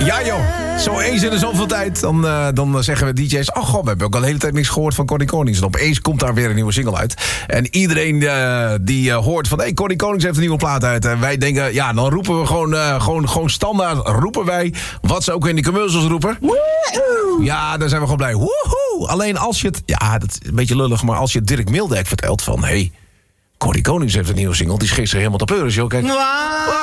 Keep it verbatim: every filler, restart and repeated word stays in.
Ja joh, zo eens in de zoveel tijd. Dan, uh, dan zeggen we D J's... oh god, we hebben ook al de hele tijd niks gehoord van Connie Konings. En opeens komt daar weer een nieuwe single uit. En iedereen uh, die uh, hoort van... hé, hey, Connie Konings heeft een nieuwe plaat uit. En wij denken, ja, dan roepen we gewoon, uh, gewoon, gewoon standaard... roepen wij, wat ze ook in die commercials roepen. Woehoe! Ja, daar zijn we gewoon blij. Woehoe! Alleen als je het... ja, dat is een beetje lullig... maar als je Dirk Mildijk vertelt van... hé, hey, Connie Konings heeft een nieuwe single... die is gisteren helemaal te pleuren, joh. Kijk.